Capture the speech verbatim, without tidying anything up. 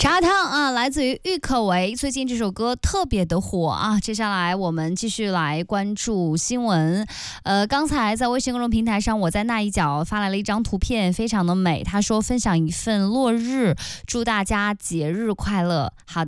茶汤啊，来自于郁可唯，最近这首歌特别的火啊。接下来我们继续来关注新闻。呃，刚才在微信公众平台上，我在那一角发来了一张图片，非常的美。他说分享一份落日，祝大家节日快乐。好。